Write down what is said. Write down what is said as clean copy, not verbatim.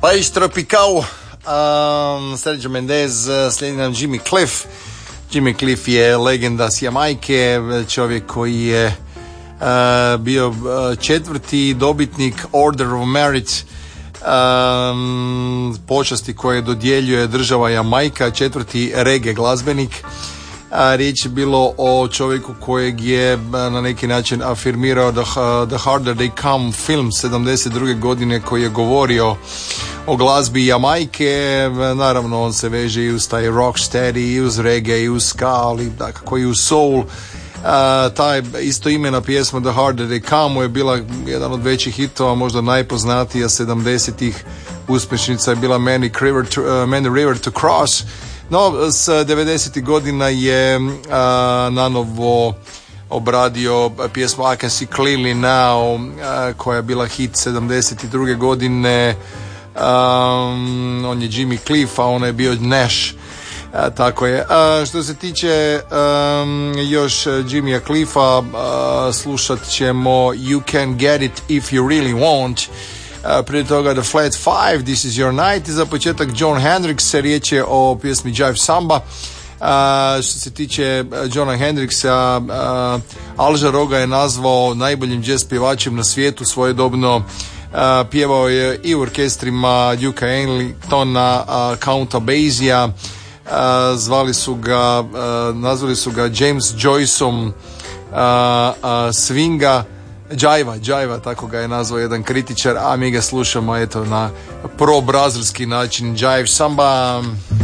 País Tropical, Sergio Mendes, slijedi nam Jimmy Cliff. Jimmy Cliff je legenda s Jamajke, čovjek koji je bio četvrti dobitnik Order of Merit, počasti koje dodjeljuje država Jamajka, četvrti reggae glazbenik. Riječ je bilo o čovjeku kojeg je na neki način afirmirao The Harder They Come film 72. godine, koji je govorio o glazbi Jamajke. Naravno on se veže i uz taj rocksteady, i uz reggae, i uz ska, ali dakako i uz soul. Taj istoimena pjesma The Harder They Come je bila jedan od većih hitova, možda najpoznatija 70-ih. Uspješnica je bila Many River to Cross. No, s 90. godina je nanovo obradio pjesmu I Can See Clearly Now, koja je bila hit 72. godine. On je Jimmy Cliff, a on je bio Nash. Tako je. Što se tiče još Jimmya Cliffa, slušat ćemo You Can Get It If You Really Want. Prije toga The Flat Five, This Is Your Night, i za početak John Hendricks, riječ je o pjesmi Jive Samba. Što se tiče Johna Hendricksa, Al Jarreau ga je nazvao najboljim jazz pjevačem na svijetu svojedobno. Pjevao je i u orkestrima Duke Ellingtona, Counta Basija, nazvali su ga James Joyceom swinga, Jive, tako ga je nazvao jedan kritičar, a mi ga slušamo eto na pro-brazilski način, Jive Samba.